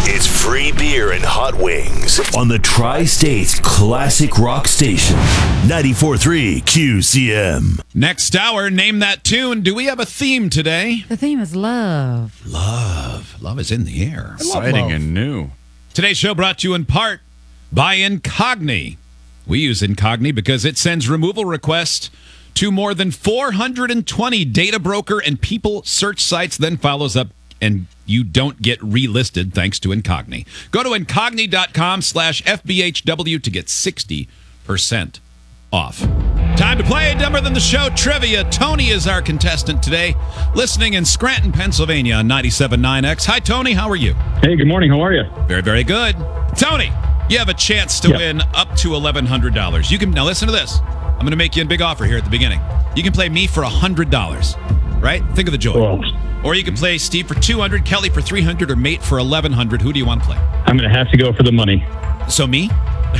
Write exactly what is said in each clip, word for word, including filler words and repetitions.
It's free beer and hot wings on the Tri-States Classic Rock Station, ninety-four point three Q C M. Next hour, name that tune. Do we have a theme today? The theme is love. Love. Love is in the air. Exciting and new. Today's show brought to you in part by Incogni. We use Incogni because it sends removal requests to more than four hundred twenty data broker and people search sites, then follows up, and you don't get relisted thanks to Incogni. Go to incogni.com slash FBHW to get sixty percent off. Time to play Dumber Than the Show trivia. Tony is our contestant today, listening in Scranton, Pennsylvania on ninety-seven point nine X. Hi, Tony. How are you? Hey, good morning. How are you? Very, very good. Tony, you have a chance to Yep. win up to eleven hundred dollars. You can now listen to this. I'm going to make you a big offer here at the beginning. You can play me for one hundred dollars, right? Think of the joy. Well, Or you can play Steve for two hundred dollars, Kelly for three hundred dollars, or Mate for eleven hundred dollars. Who do you want to play? I'm going to have to go for the money. So me?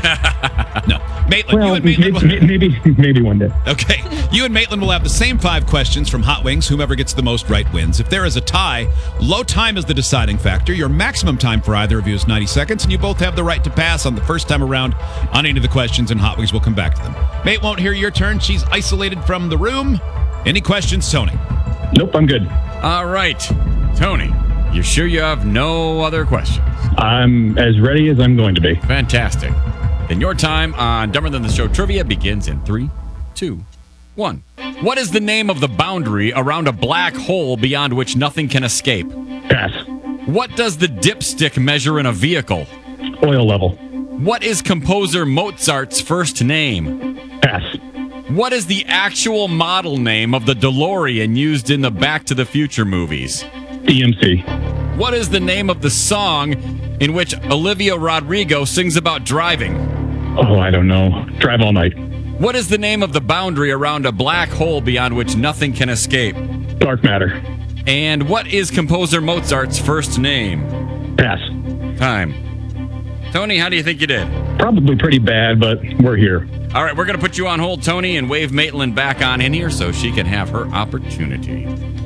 No. Maitland, you Well, and maybe, Maitland will... maybe, maybe one day. Okay. You and Maitland will have the same five questions from Hot Wings. Whomever gets the most right wins. If there is a tie, low time is the deciding factor. Your maximum time for either of you is ninety seconds, and you both have the right to pass on the first time around on any of the questions, and Hot Wings will come back to them. Mate won't hear your turn. She's isolated from the room. Any questions, Tony? Nope, I'm good. All right. Tony, you sure you have no other questions? I'm as ready as I'm going to be. Fantastic. Then your time on Dumber Than the Show trivia begins in three, two, one. What is the name of the boundary around a black hole beyond which nothing can escape? Pass. What does the dipstick measure in a vehicle? Oil level. What is composer Mozart's first name? Pass. What is the actual model name of the DeLorean used in the Back to the Future movies? E M C. What is the name of the song in which Olivia Rodrigo sings about driving? Oh, I don't know. Drive all night. What is the name of the boundary around a black hole beyond which nothing can escape? Dark matter. And what is composer Mozart's first name? Pass. Time. Tony, how do you think you did? Probably pretty bad, but we're here. All right, we're going to put you on hold, Tony, and wave Maitland back on in here so she can have her opportunity.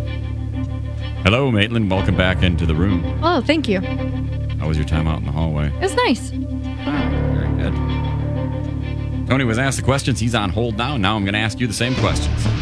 Hello, Maitland. Welcome back into the room. Oh, thank you. How was your time out in the hallway? It was nice. Very good. Tony was asked the questions. He's on hold now. Now I'm going to ask you the same questions.